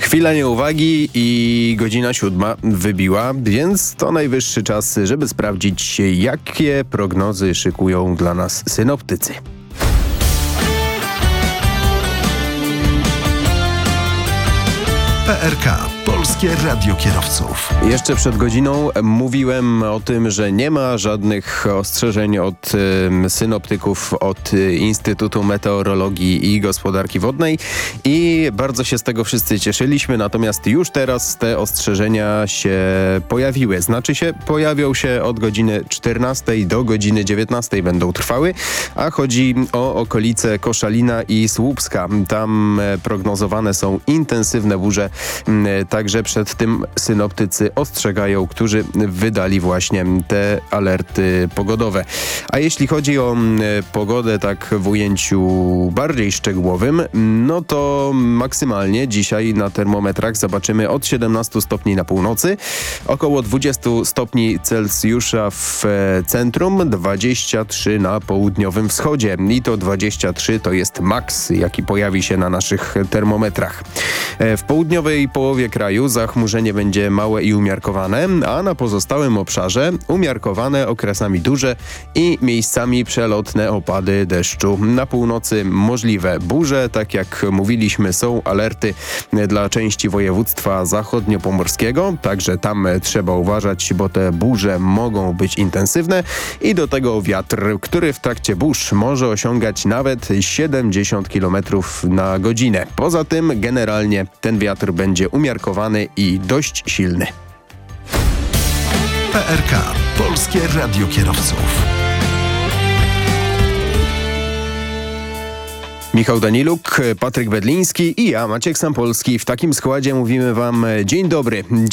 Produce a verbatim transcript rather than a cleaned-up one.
Chwila nieuwagi i godzina siódma wybiła, więc to najwyższy czas, żeby sprawdzić, jakie prognozy szykują dla nas synoptycy. P R K. Polskie Radio Kierowców. Jeszcze przed godziną mówiłem o tym, że nie ma żadnych ostrzeżeń od y, synoptyków, od y, Instytutu Meteorologii i Gospodarki Wodnej i bardzo się z tego wszyscy cieszyliśmy, natomiast już teraz te ostrzeżenia się pojawiły. Znaczy się, pojawią się od godziny czternastej do godziny dziewiętnastej będą trwały, a chodzi o okolice Koszalina i Słupska. Tam e, prognozowane są intensywne burze, m, także przed tym synoptycy ostrzegają, którzy wydali właśnie te alerty pogodowe. A jeśli chodzi o m, pogodę tak w ujęciu bardziej szczegółowym, no to maksymalnie dzisiaj na termometrach zobaczymy od siedemnastu stopni na północy, około dwudziestu stopni Celsjusza w e, centrum, dwadzieścia trzy na południowym wschodzie i to dwadzieścia trzy to jest maks, jaki pojawi się na naszych termometrach. E, w południowej połowie kraju zachmurzenie będzie małe i umiarkowane, a na pozostałym obszarze umiarkowane, okresami duże i miejscami przelotne opady deszczu. Na północy możliwe burze, tak jak mówiliśmy, są alerty dla części województwa zachodniopomorskiego, także tam trzeba uważać, bo te burze mogą być intensywne i do tego wiatr, który w trakcie burz może osiągać nawet siedemdziesiąt kilometrów na godzinę. Poza tym generalnie ten wiatr będzie umiarkowany i dość silny. P R K. Polskie Radio Kierowców. Michał Daniluk, Patryk Bedliński i ja, Maciek Sampolski. W takim składzie mówimy wam dzień dobry.